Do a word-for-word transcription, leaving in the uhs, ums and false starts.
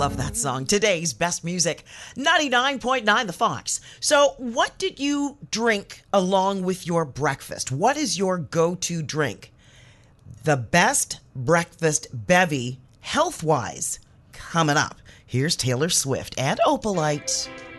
love that song. Today's best music, ninety-nine point nine The Fox. So what did you drink along with your breakfast? What is your go-to drink? The best breakfast bevy, health-wise, coming up. Here's Taylor Swift and Opalite.